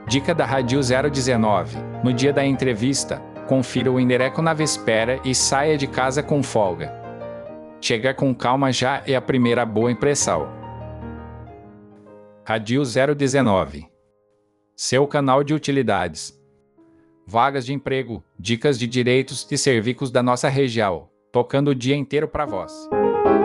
Dica da Rádio 019. No dia da entrevista, confira o endereço na véspera e saia de casa com folga. Chega com calma já é a primeira boa impressão. Rádio 019. Seu canal de utilidades. Vagas de emprego, dicas de direitos e serviços da nossa região, tocando o dia inteiro para vós.